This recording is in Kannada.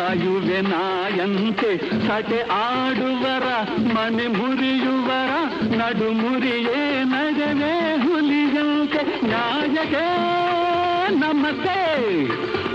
ಆಯುವೆನಾಯಂತೆ ಸಟೆ ಆಡುವರ ಮನೆ ಮುರಿಯುವರ ನಡು ಮುರಿಯೇ ನಗವೇ ಹುಲಿಯಂತೆ ನ್ಯಾಯಕ್ಕೆ ನಮಸ್ತೆ.